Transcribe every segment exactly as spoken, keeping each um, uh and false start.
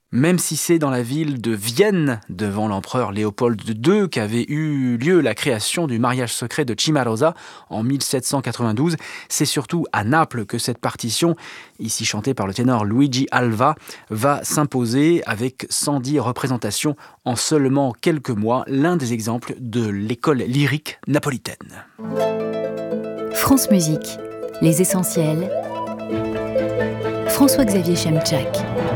Même si c'est dans la ville de Vienne, devant l'empereur Léopold deux, qu'avait eu lieu la création du mariage secret de Cimarosa en mille sept cent quatre-vingt-douze, c'est surtout à Naples que cette partition, ici chantée par le ténor Luigi Alva, va s'imposer avec cent dix représentations en seulement quelques mois, l'un des exemples de l'école lyrique napolitaine. France Musique, les essentiels. François-Xavier Chemczak.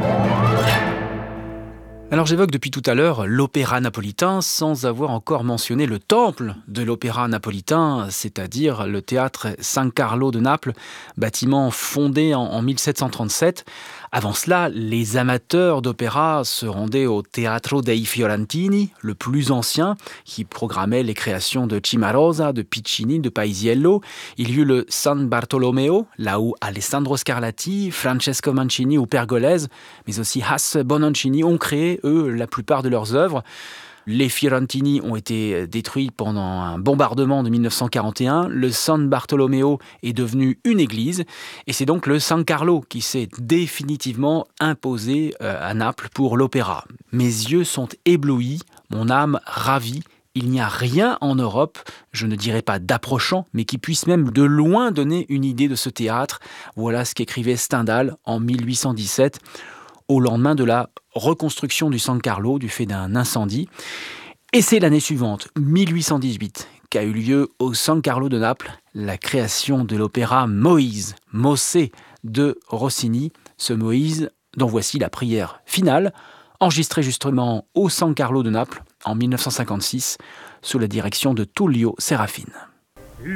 Alors j'évoque depuis tout à l'heure l'opéra napolitain sans avoir encore mentionné le temple de l'opéra napolitain, c'est-à-dire le théâtre San Carlo de Naples, bâtiment fondé en, en mille sept cent trente-sept. Avant cela, les amateurs d'opéra se rendaient au Teatro dei Fiorentini, le plus ancien, qui programmait les créations de Cimarosa, de Piccini, de Paisiello. Il y eut le San Bartolomeo, là où Alessandro Scarlatti, Francesco Mancini ou Pergolese, mais aussi Haas Bononcini ont créé, eux, la plupart de leurs œuvres. Les Fiorentini ont été détruits pendant un bombardement de mille neuf cent quarante et un. Le San Bartolomeo est devenu une église. Et c'est donc le San Carlo qui s'est définitivement imposé à Naples pour l'opéra. Mes yeux sont éblouis, mon âme ravie. Il n'y a rien en Europe, je ne dirais pas d'approchant, mais qui puisse même de loin donner une idée de ce théâtre. Voilà ce qu'écrivait Stendhal en mille huit cent dix-sept. Au lendemain de la reconstruction du San Carlo du fait d'un incendie. Et c'est l'année suivante, mille huit cent dix-huit, qu'a eu lieu au San Carlo de Naples la création de l'opéra Moïse, Mosè de Rossini, ce Moïse dont voici la prière finale, enregistrée justement au San Carlo de Naples en mille neuf cent cinquante-six sous la direction de Tullio Serafin.